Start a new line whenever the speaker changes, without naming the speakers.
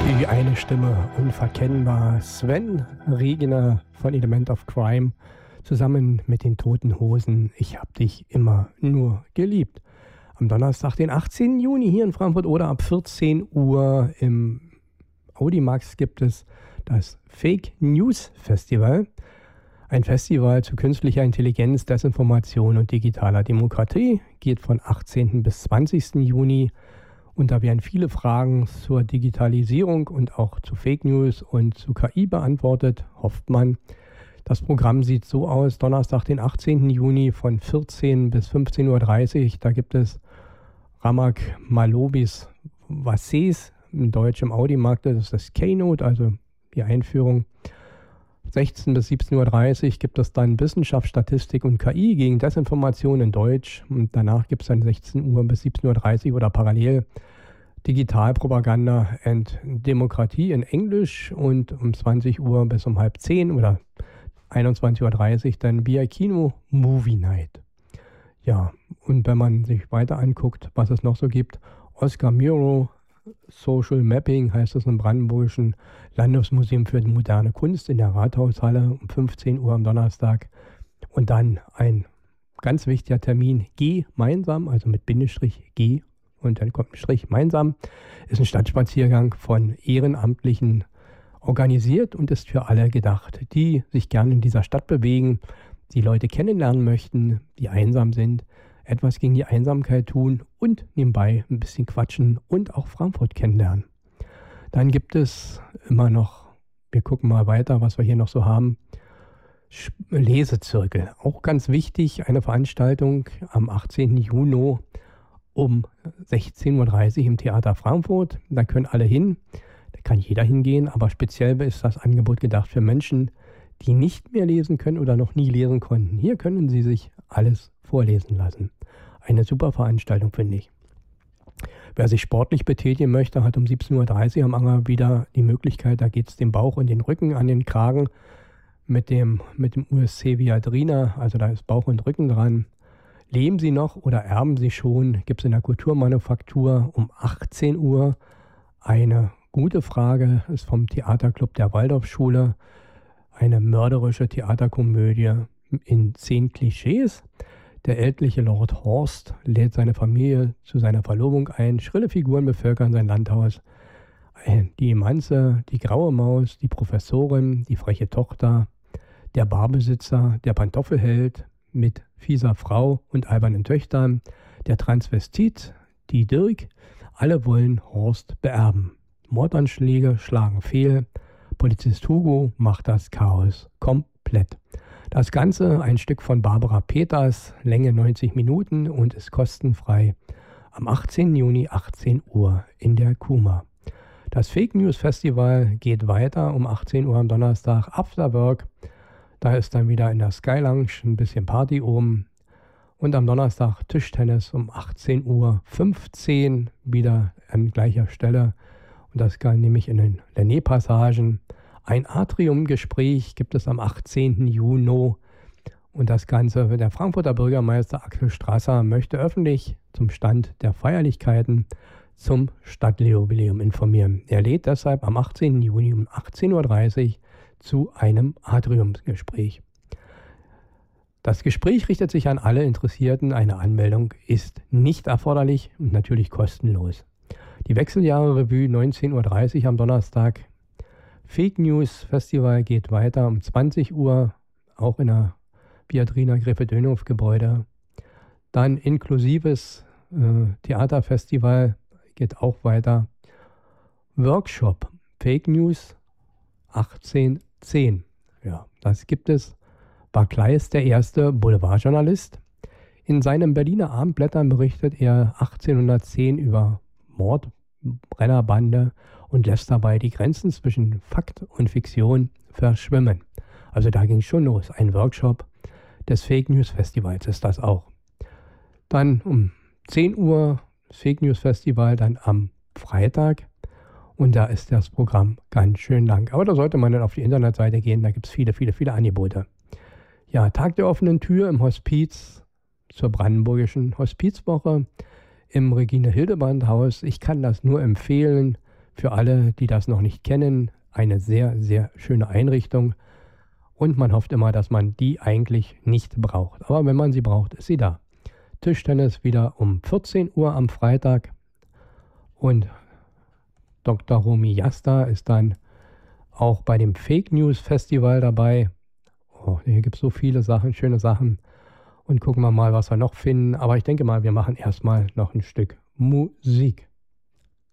Die eine Stimme unverkennbar. Sven Regner von Element of Crime zusammen mit den Toten Hosen. Ich hab dich immer nur geliebt. Am Donnerstag, den 18. Juni hier in Frankfurt oder ab 14 Uhr im Audimax gibt es das Fake News Festival. Ein Festival zu künstlicher Intelligenz, Desinformation und digitaler Demokratie. Geht von 18. bis 20. Juni. Und da werden viele Fragen zur Digitalisierung und auch zu Fake News und zu KI beantwortet, hofft man. Das Programm sieht so aus: Donnerstag, den 18. Juni von 14 bis 15.30 Uhr. Da gibt es Ramak Malobis Vasses, in Deutsch im Audimarkt. Das ist das Keynote, also die Einführung. 16 bis 17.30 Uhr gibt es dann Wissenschaft, Statistik und KI gegen Desinformation in Deutsch. Und danach gibt es dann 16 Uhr bis 17.30 Uhr oder parallel Digitalpropaganda und Demokratie in Englisch. Und um 20 Uhr bis um halb 10 oder 21.30 Uhr dann via Kino Movie Night. Ja, und wenn man sich weiter anguckt, was es noch so gibt, Oscar Miro Social Mapping heißt es im Brandenburgischen Landesmuseum für moderne Kunst in der Rathaushalle um 15 Uhr am Donnerstag. Und dann ein ganz wichtiger Termin, gemeinsam, also mit Bindestrich G und dann kommt ein Strich, gemeinsam, ist ein Stadtspaziergang von Ehrenamtlichen organisiert und ist für alle gedacht, die sich gerne in dieser Stadt bewegen, die Leute kennenlernen möchten, die einsam sind, etwas gegen die Einsamkeit tun und nebenbei ein bisschen quatschen und auch Frankfurt kennenlernen. Dann gibt es immer noch, wir gucken mal weiter, was wir hier noch so haben, Lesezirkel. Auch ganz wichtig, eine Veranstaltung am 18. Juni um 16.30 Uhr im Theater Frankfurt. Da können alle hin, da kann jeder hingehen, aber speziell ist das Angebot gedacht für Menschen, die nicht mehr lesen können oder noch nie lesen konnten. Hier können sie sich alles vorlesen lassen. Eine super Veranstaltung, finde ich. Wer sich sportlich betätigen möchte, hat um 17.30 Uhr am Anger wieder die Möglichkeit, da geht es den Bauch und den Rücken an den Kragen mit dem USC Viadrina, also da ist Bauch und Rücken dran. Leben Sie noch oder erben Sie schon? Gibt es in der Kulturmanufaktur um 18 Uhr. Eine gute Frage ist vom Theaterclub der Waldorfschule. Eine mörderische Theaterkomödie in 10 Klischees. Der ältliche Lord Horst lädt seine Familie zu seiner Verlobung ein. Schrille Figuren bevölkern sein Landhaus. Die Emanze, die graue Maus, die Professorin, die freche Tochter, der Barbesitzer, der Pantoffelheld mit fieser Frau und albernen Töchtern, der Transvestit, die Dirk, alle wollen Horst beerben. Mordanschläge schlagen fehl. Polizist Hugo macht das Chaos komplett. Das Ganze ein Stück von Barbara Peters, Länge 90 Minuten und ist kostenfrei am 18. Juni 18 Uhr in der KUMA. Das Fake News Festival geht weiter um 18 Uhr am Donnerstag, Afterwork. Da ist dann wieder in der Sky Lounge ein bisschen Party oben. Und am Donnerstag Tischtennis um 18.15 Uhr wieder an gleicher Stelle. Und das kann nämlich in den Lenné-Passagen. Ein Atriumgespräch gibt es am 18. Juni. Und das Ganze, der Frankfurter Bürgermeister Axel Strasser möchte öffentlich zum Stand der Feierlichkeiten zum Stadtjubiläum informieren. Er lädt deshalb am 18. Juni um 18.30 Uhr zu einem Atriumsgespräch. Das Gespräch richtet sich an alle Interessierten. Eine Anmeldung ist nicht erforderlich und natürlich kostenlos. Die Wechseljahre-Revue 19.30 Uhr am Donnerstag. Fake News Festival geht weiter um 20 Uhr, auch in der Viadrina Gräfe-Dönhoff-Gebäude. Dann inklusives Theaterfestival geht auch weiter. Workshop Fake News 1810. Ja, das gibt es. Barclay ist der erste Boulevardjournalist. In seinen Berliner Abendblättern berichtet er 1810 über Mord, Brennerbande und lässt dabei die Grenzen zwischen Fakt und Fiktion verschwimmen. Also da ging es schon los. Ein Workshop des Fake News Festivals ist das auch. Dann um 10 Uhr das Fake News Festival, dann am Freitag. Und da ist das Programm ganz schön lang. Aber da sollte man dann auf die Internetseite gehen, da gibt es viele Angebote. Ja, Tag der offenen Tür im Hospiz zur Brandenburgischen Hospizwoche im Regine-Hildebrandt-Haus. Ich kann das nur empfehlen für alle, die das noch nicht kennen, eine sehr, sehr schöne Einrichtung. Und man hofft immer, dass man die eigentlich nicht braucht. Aber wenn man sie braucht, ist sie da. Tischtennis wieder um 14 Uhr am Freitag. Und Dr. Romy Jasta ist dann auch bei dem Fake News Festival dabei. Oh, hier gibt es so viele Sachen, schöne Sachen. Und gucken wir mal, was wir noch finden. Aber ich denke mal, wir machen erstmal noch ein Stück Musik.